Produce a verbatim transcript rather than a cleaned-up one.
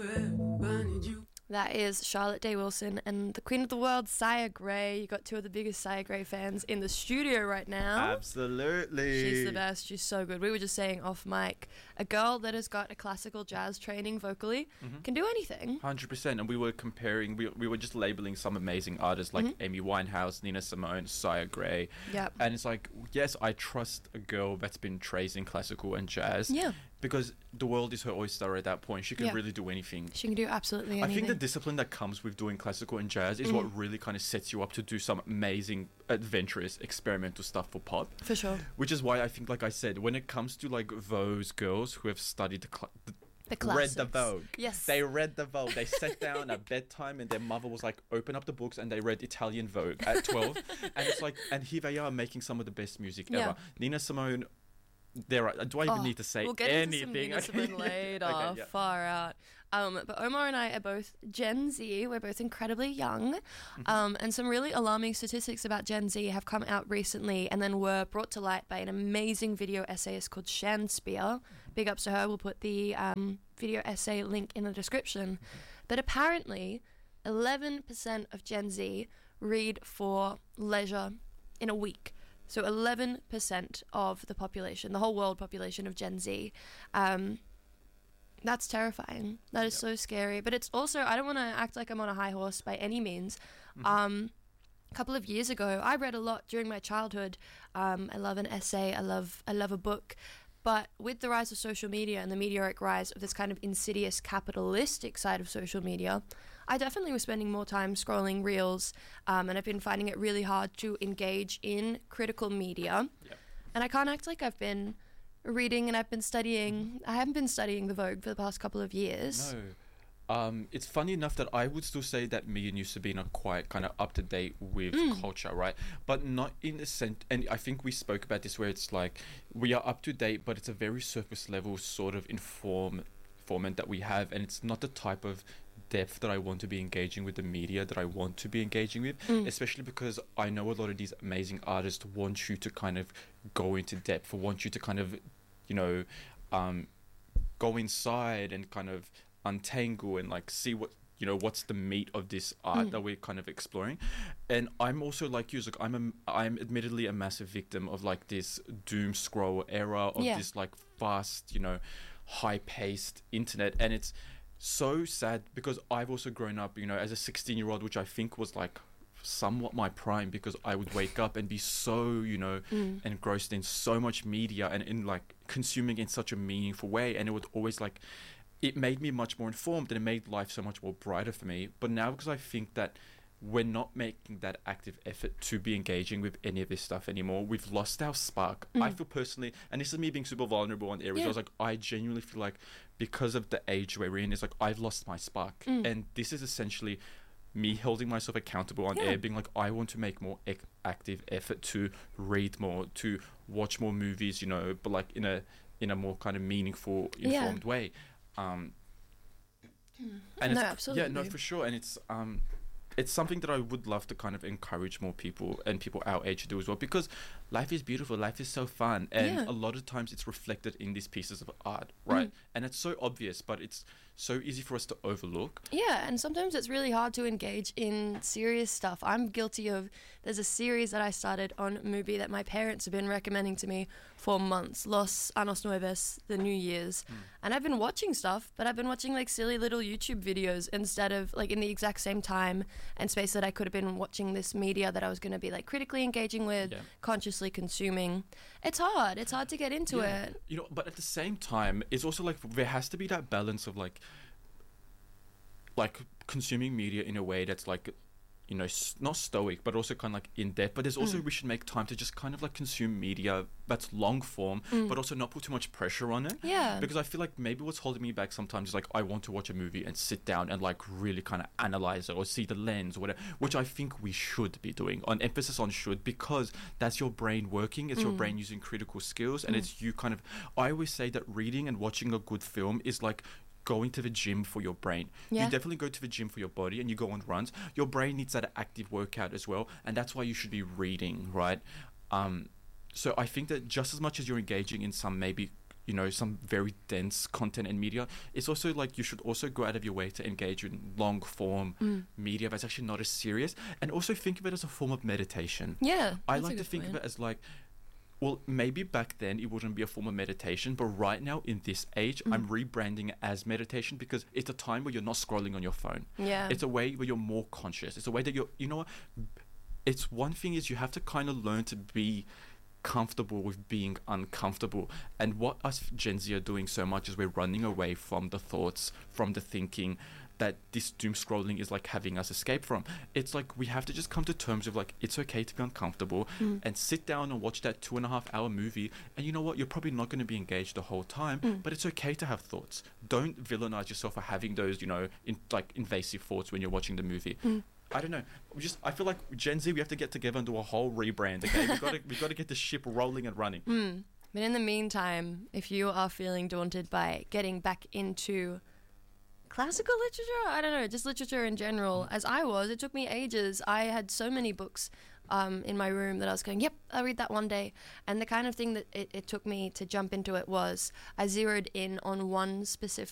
That is Charlotte Day Wilson and the Queen of the World, Saya Gray. You got two of the biggest Saya Gray fans in the studio right now. Absolutely. She's the best. She's so good. We were just saying off mic, a girl that has got a classical jazz training vocally mm-hmm. can do anything. one hundred percent. And we were comparing, we, we were just labeling some amazing artists like mm-hmm. Amy Winehouse, Nina Simone, Saya Gray. Yep. And it's like, yes, I trust a girl that's been trained in classical and jazz. Yeah. Because the world is her oyster at that point. She can yeah. really do anything. She can do absolutely anything. I think the discipline that comes with doing classical and jazz is mm. what really kind of sets you up to do some amazing, adventurous, experimental stuff for pop. For sure. Which is why I think, like I said, when it comes to like those girls who have studied the, cl- the The classics. read the Vogue. Yes. They read the Vogue. They sat down at bedtime and their mother was like, open up the books, and they read Italian Vogue at twelve. And it's like, and here they are making some of the best music yeah. ever. Nina Simone, there are, do I even oh, need to say we'll get anything? Into some Nina Simone later, okay, yeah. far out. Um, but Omar and I are both Gen Z. We're both incredibly young. Mm-hmm. Um, and some really alarming statistics about Gen Z have come out recently and then were brought to light by an amazing video essayist called Shan Spear. Big ups to her. We'll put the um, video essay link in the description. But apparently, eleven percent of Gen Z read for leisure in a week. So eleven percent of the population, the whole world population of Gen Z. Um, that's terrifying. That is yep. so scary. But it's also, I don't want to act like I'm on a high horse by any means. Mm-hmm. Um, a couple of years ago, I read a lot during my childhood. Um, I love an essay. I love, I love a book. But with the rise of social media and the meteoric rise of this kind of insidious capitalistic side of social media, I definitely was spending more time scrolling reels, um, and I've been finding it really hard to engage in critical media. Yep. And I can't act like I've been reading and I've been studying. I haven't been studying the Vogue for the past couple of years. No. Um, it's funny enough that I would still say that me and you, Sabina, are quite kind of up to date with Mm. culture, right? But not in the sense, and I think we spoke about this, where it's like we are up to date, but it's a very surface level sort of inform informant that we have, and it's not the type of depth that I want to be engaging with the media that I want to be engaging with, Mm. especially because I know a lot of these amazing artists want you to kind of go into depth, or want you to kind of, you know, um, go inside and kind of untangle and like see what, you know, what's the meat of this art Mm. that we're kind of exploring. And I'm also like you, like I'm a, I'm admittedly a massive victim of like this doom scroll era of Yeah. this like fast, you know, high paced internet. And it's so sad because I've also grown up, you know, as a sixteen year old, which I think was like somewhat my prime, because I would wake up and be so, you know, Mm. engrossed in so much media and in like consuming in such a meaningful way. And it would always like, it made me much more informed, and it made life so much more brighter for me. But now, because I think that we're not making that active effort to be engaging with any of this stuff anymore, we've lost our spark. Mm. I feel personally, and this is me being super vulnerable on air, Yeah. I was like, I genuinely feel like because of the age we're in, it's like I've lost my spark. Mm. And this is essentially me holding myself accountable on Yeah. air, being like, I want to make more ec- active effort to read more, to watch more movies, you know, but like in a in a more kind of meaningful, informed Yeah. way. Um, Mm. and No, it's, absolutely. yeah, no, for sure. And it's um, it's something that I would love to kind of encourage more people and people our age to do as well, because life is beautiful, life is so fun, and Yeah. a lot of times it's reflected in these pieces of art, right? Mm. And it's so obvious, but it's so easy for us to overlook. Yeah, and sometimes it's really hard to engage in serious stuff. I'm guilty of, there's a series that I started on Mubi that my parents have been recommending to me for months, Los Años Nuevos, the New Year's. Mm. And I've been watching stuff, but I've been watching like silly little YouTube videos instead of like in the exact same time and space that I could have been watching this media that I was going to be like critically engaging with, Yeah. consciously consuming. It's hard. It's hard to get into Yeah. it. You know, but at the same time, it's also like there has to be that balance of like, like consuming media in a way that's like, you know, s- not stoic, but also kind of like in depth. But there's also, Mm. we should make time to just kind of like consume media that's long form, Mm. but also not put too much pressure on it. Yeah. Because I feel like maybe what's holding me back sometimes is like I want to watch a movie and sit down and like really kind of analyze it or see the lens or whatever, which I think we should be doing, on emphasis on should, because that's your brain working, it's your Mm. brain using critical skills, and Mm. it's you kind of, I always say that reading and watching a good film is like going to the gym for your brain. Yeah. You definitely go to the gym for your body and you go on runs. Your brain needs that active workout as well, and that's why you should be reading, right? Um, so I think that just as much as you're engaging in some maybe you know, some very dense content and media. It's also like you should also go out of your way to engage in long form Mm. media that's actually not as serious, and also think of it as a form of meditation. Yeah. I that's a like to good think point. of it as like, well, maybe back then it wouldn't be a form of meditation, but right now in this age, Mm. I'm rebranding it as meditation because it's a time where you're not scrolling on your phone. Yeah. It's a way where you're more conscious. It's a way that you're, you know what? It's one thing is you have to kind of learn to be comfortable with being uncomfortable. And what us Gen Z are doing so much is we're running away from the thoughts, from the thinking that this doom scrolling is like having us escape from. It's like we have to just come to terms with like it's okay to be uncomfortable Mm. and sit down and watch that two and a half hour movie. And you know what? You're probably not going to be engaged the whole time, Mm. but it's okay to have thoughts. Don't villainize yourself for having those, you know, in like invasive thoughts when you're watching the movie. Mm. I don't know. We just I feel like Gen Z, we have to get together and do a whole rebrand. Okay, we got to we got to get the ship rolling and running. Mm. But in the meantime, if you are feeling daunted by getting back into classical literature, I don't know, just literature in general, as I was, it took me ages. I had so many books um, in my room that I was going, yep, I'll read that one day. And the kind of thing that it, it took me to jump into it was I zeroed in on one specific